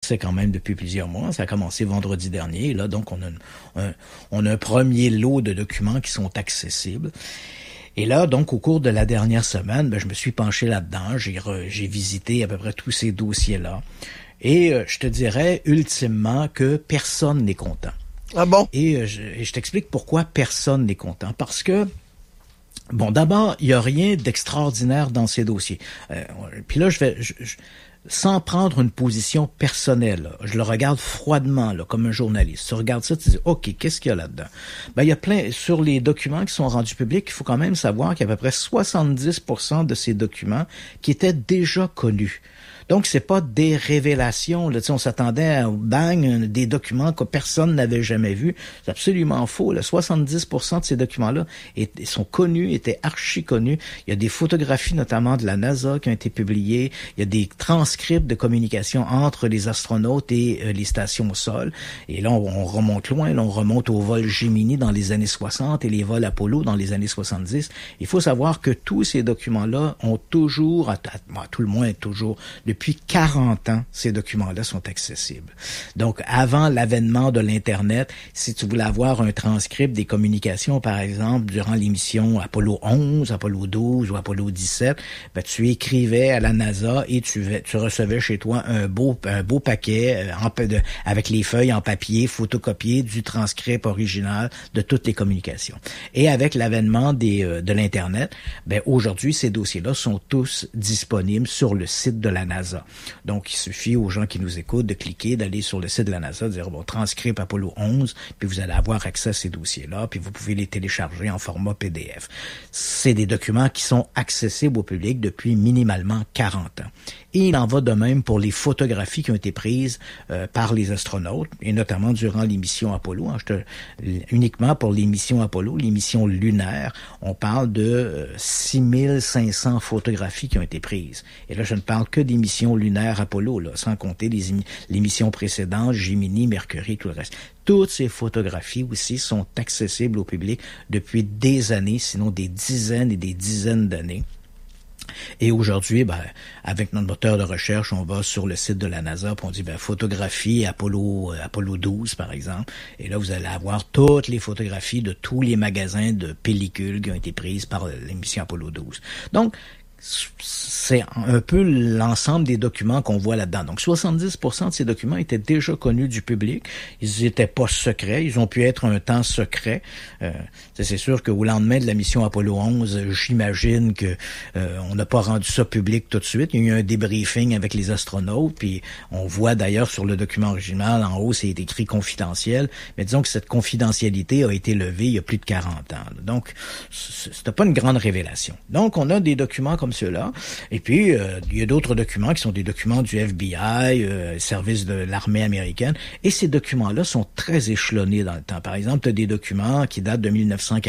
ça quand même depuis plusieurs mois. Ça a commencé vendredi dernier. Là, donc, on a un premier lot de documents qui sont accessibles. Et là, donc, au cours de la dernière semaine, je me suis penché là-dedans. J'ai visité à peu près tous ces dossiers-là. Et je te dirais, ultimement, que personne n'est content. Ah bon? Et je t'explique pourquoi personne n'est content. Parce que, bon, d'abord, il n'y a rien d'extraordinaire dans ces dossiers. Puis là, sans prendre une position personnelle, là, je le regarde froidement, là, comme un journaliste. Tu regardes ça, tu dis, OK, qu'est-ce qu'il y a là-dedans? Il y a plein, sur les documents qui sont rendus publics, il faut quand même savoir qu'il y a à peu près 70% de ces documents qui étaient déjà connus. Donc, c'est pas des révélations. Là, on s'attendait à bang, des documents que personne n'avait jamais vus. C'est absolument faux. Là. 70% de ces documents-là sont connus, étaient archi connus. Il y a des photographies, notamment de la NASA, qui ont été publiées. Il y a des transcripts de communication entre les astronautes et les stations au sol. Et là, on remonte loin. Là, on remonte au vol Gemini dans les années 60 et les vols Apollo dans les années 70. Il faut savoir que tous ces documents-là ont toujours, à tout le moins toujours, depuis 40 ans, ces documents-là sont accessibles. Donc, avant l'avènement de l'Internet, si tu voulais avoir un transcript des communications, par exemple, durant l'émission Apollo 11, Apollo 12 ou Apollo 17, tu écrivais à la NASA et tu recevais chez toi un beau paquet avec les feuilles en papier photocopiées du transcript original de toutes les communications. Et avec l'avènement de l'Internet, aujourd'hui, ces dossiers-là sont tous disponibles sur le site de la NASA. Donc, il suffit aux gens qui nous écoutent de cliquer, d'aller sur le site de la NASA, de dire, transcript Apollo 11, puis vous allez avoir accès à ces dossiers-là, puis vous pouvez les télécharger en format PDF. C'est des documents qui sont accessibles au public depuis minimalement 40 ans. Et il en va de même pour les photographies qui ont été prises par les astronautes, et notamment durant l'émission Apollo. Uniquement pour l'émission Apollo, l'émission lunaire, on parle de 6500 photographies qui ont été prises. Et là, je ne parle que des missions lunaires Apollo, là, sans compter les missions précédentes, Gemini, Mercury, tout le reste. Toutes ces photographies aussi sont accessibles au public depuis des années, sinon des dizaines et des dizaines d'années. Et aujourd'hui, avec notre moteur de recherche, on va sur le site de la NASA, puis on dit photographie Apollo 12, par exemple. Et là, vous allez avoir toutes les photographies de tous les magasins de pellicules qui ont été prises par l'émission Apollo 12. Donc, c'est un peu l'ensemble des documents qu'on voit là-dedans. Donc, 70% de ces documents étaient déjà connus du public. Ils n'étaient pas secrets. Ils ont pu être un temps secrets. C'est sûr qu'au lendemain de la mission Apollo 11, j'imagine que on n'a pas rendu ça public tout de suite. Il y a eu un débriefing avec les astronautes, puis on voit d'ailleurs sur le document original, en haut, c'est écrit confidentiel. Mais disons que cette confidentialité a été levée il y a plus de 40 ans. Donc, c'était pas une grande révélation. Donc, on a des documents comme ceux-là. Et puis, il y a d'autres documents qui sont des documents du FBI, service de l'armée américaine. Et ces documents-là sont très échelonnés dans le temps. Par exemple, tu as des documents qui datent de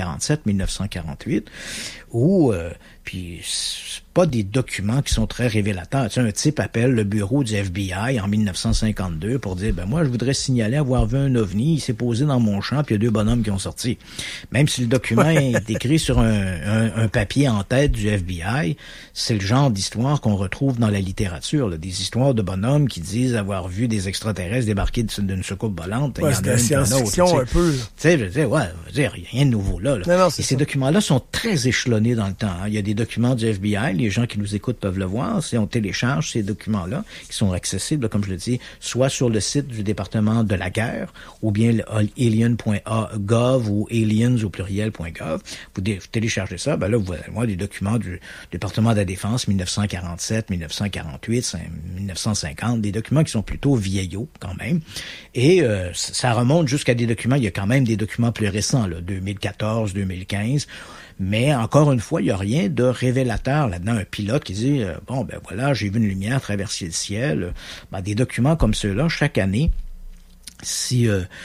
1947-1948 où... Puis c'est pas des documents qui sont très révélateurs. Tu sais, un type appelle le bureau du FBI en 1952 pour dire moi je voudrais signaler avoir vu un ovni, il s'est posé dans mon champ, puis il y a 2 bonhommes qui ont sorti. Même si le document est écrit sur un papier en tête du FBI, c'est le genre d'histoire qu'on retrouve dans la littérature, là, des histoires de bonhommes qui disent avoir vu des extraterrestres débarquer d'une soucoupe volante. Ouais, c'est de la science-fiction un peu. Tu sais, je veux dire, il n'y a rien de nouveau là. Non, et ces documents-là sont très échelonnés dans le temps. Hein. Il y a des documents du FBI, les gens qui nous écoutent peuvent le voir, on télécharge ces documents-là, qui sont accessibles, comme je le dis, soit sur le site du département de la guerre, ou bien alien.gov ou aliens au pluriel.gov. Vous téléchargez ça, là, vous allez voir des documents du département de la défense, 1947, 1948, 1950, des documents qui sont plutôt vieillots, quand même. Et ça remonte jusqu'à des documents, il y a quand même des documents plus récents, là, 2014, 2015, mais encore une fois, il n'y a rien de révélateur là-dedans. Un pilote qui dit voilà, j'ai vu une lumière traverser le ciel. Des documents comme ceux-là, chaque année, si,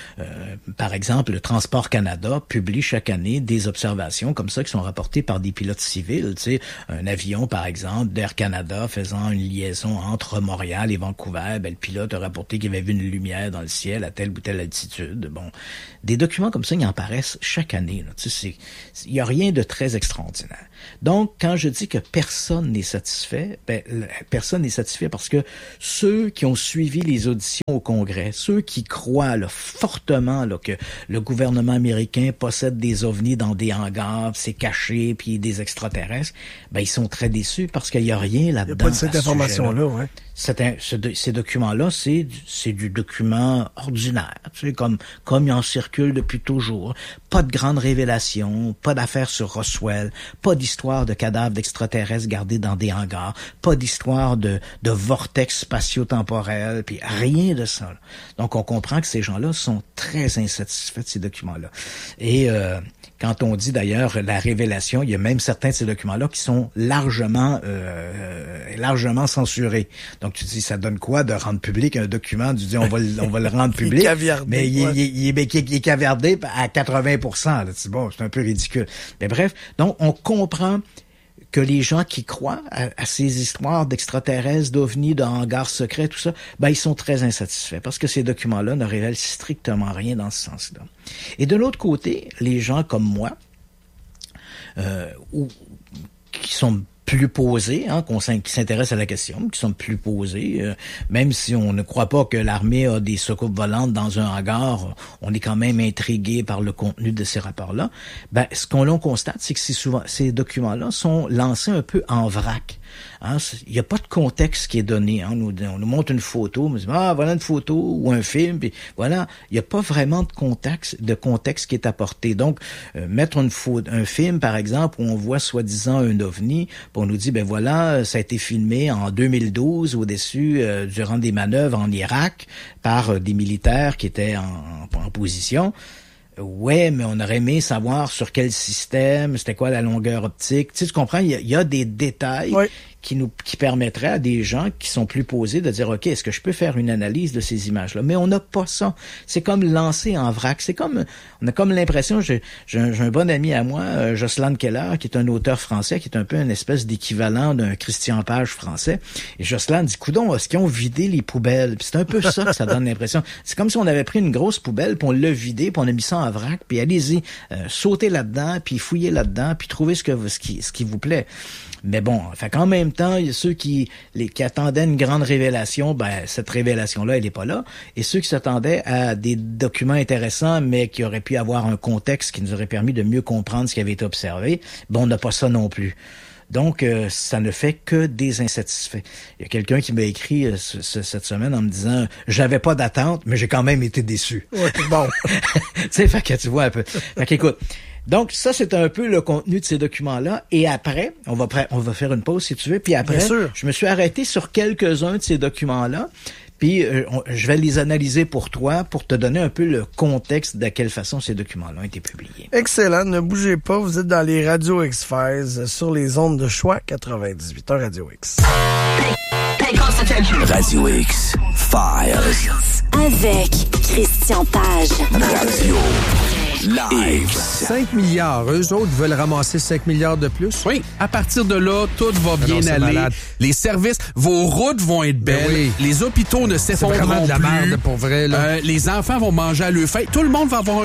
par exemple, le Transport Canada publie chaque année des observations comme ça qui sont rapportées par des pilotes civils, tu sais, un avion, par exemple, d'Air Canada faisant une liaison entre Montréal et Vancouver, le pilote a rapporté qu'il avait vu une lumière dans le ciel à telle ou telle altitude. Bon, des documents comme ça, ils en paraissent chaque année. Tu sais, il y a rien de très extraordinaire. Donc, quand je dis que personne n'est satisfait, personne n'est satisfait parce que ceux qui ont suivi les auditions au Congrès, ceux qui croient là, fortement là, que le gouvernement américain possède des ovnis dans des hangars, c'est caché, puis des extraterrestres, ils sont très déçus parce qu'il n'y a rien là-dedans. Il n'y a pas de cette information-là, ouais. Ces documents-là, c'est du document ordinaire, tu sais, comme il en circule depuis toujours. Pas de grandes révélations, pas d'affaires sur Roswell, pas d'histoire de cadavres d'extraterrestres gardés dans des hangars, pas d'histoire de vortex spatio-temporel, puis rien de ça. Là. Donc, on comprend que ces gens-là sont très insatisfaits de ces documents-là. Et quand on dit d'ailleurs la révélation, il y a même certains de ces documents-là qui sont largement censurés. Donc tu dis, ça donne quoi de rendre public un document? Tu dis, on va le rendre public. Il est caviardé, mais il est caviardé à 80%. Là. C'est bon, c'est un peu ridicule. Mais bref, donc on comprend que les gens qui croient à ces histoires d'extraterrestres, d'ovnis, de hangars secrets, tout ça, ils sont très insatisfaits parce que ces documents-là ne révèlent strictement rien dans ce sens-là. Et de l'autre côté, les gens comme moi, qui sont plus posés, qui s'intéressent à la question, qui sont plus posés, même si on ne croit pas que l'armée a des soucoupes volantes dans un hangar, on est quand même intrigué par le contenu de ces rapports-là. Ce qu'on constate, c'est que ces documents-là sont lancés un peu en vrac. Il n'y a pas de contexte qui est donné. On nous montre une photo, on dit, voilà une photo ou un film, puis voilà. Il n'y a pas vraiment de contexte qui est apporté. Donc, mettre un film, par exemple, où on voit soi-disant un ovni, puis on nous dit, voilà, ça a été filmé en 2012 au-dessus, durant des manœuvres en Irak, par des militaires qui étaient en position. Ouais, mais on aurait aimé savoir sur quel système, c'était quoi la longueur optique. Tu comprends, il y a des détails qui permettraient à des gens qui sont plus posés de dire, OK, est-ce que je peux faire une analyse de ces images-là? Mais on n'a pas ça. C'est comme lancer en vrac. On a comme l'impression, j'ai un bon ami à moi, Jocelyn Keller, qui est un auteur français, qui est un peu une espèce d'équivalent d'un Christian Page français. Et Jocelyn dit, coudonc, est-ce qu'ils ont vidé les poubelles? Puis c'est un peu ça que ça donne l'impression. C'est comme si on avait pris une grosse poubelle, puis on l'a vidée, puis on a mis ça en vrac, puis allez-y, sautez là-dedans, puis fouillez là-dedans, puis trouvez ce qui vous plaît. Mais bon, fait qu'en même temps, il y a ceux qui attendaient une grande révélation, cette révélation-là, elle n'est pas là. Et ceux qui s'attendaient à des documents intéressants, mais qui auraient pu avoir un contexte qui nous aurait permis de mieux comprendre ce qui avait été observé, on n'a pas ça non plus. Donc, ça ne fait que des insatisfaits. Il y a quelqu'un qui m'a écrit cette semaine en me disant « J'avais pas d'attente, mais j'ai quand même été déçu. » Ouais, bon. Tu sais, fait que tu vois un peu. Fait qu'écoute, donc ça, c'est un peu le contenu de ces documents-là. Et après, on va faire une pause si tu veux. Puis après, je me suis arrêté sur quelques-uns de ces documents-là. Puis je vais les analyser pour toi, pour te donner un peu le contexte de quelle façon ces documents-là ont été publiés. Excellent, ne bougez pas, vous êtes dans les Radio X-Files sur les ondes de choix 98 Radio X. Radio X-Files. Avec Christian Page. Radio Live. 5 milliards. Eux autres veulent ramasser 5 milliards de plus? Oui. À partir de là, tout va bien aller. Malade. Les services, vos routes vont être belles. Oui. Les hôpitaux ne s'effondreront plus. C'est vraiment de la merde, pour vrai, là. Les enfants vont manger à leur faim. Tout le monde va avoir un